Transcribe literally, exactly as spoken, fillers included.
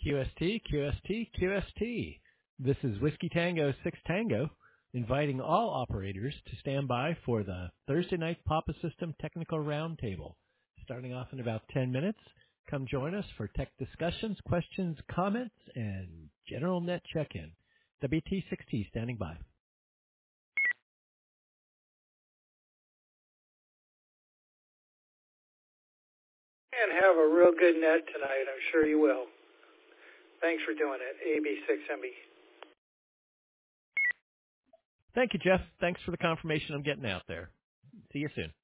Q S T, Q S T, Q S T. This is Whiskey Tango six Tango, inviting all operators to stand by for the Thursday night Papa System Technical Roundtable. Starting off in about ten minutes, come join us for tech discussions, questions, comments, and general net check-in. W T six T standing by. And have a real good net tonight. I'm sure you will. Thanks for doing it, A B six M B. Thank you, Jeff. Thanks for the confirmation I'm getting out there. See you soon.